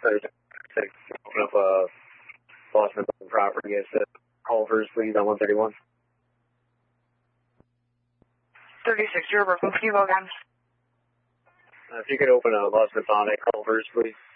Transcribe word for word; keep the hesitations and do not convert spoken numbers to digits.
thirty-six, open up a Boston property at Culver's, please, on one thirty-one. thirty-six, you're Brooklyn. Can you go again? Uh, if you could open a Los Matonic Culver's, please.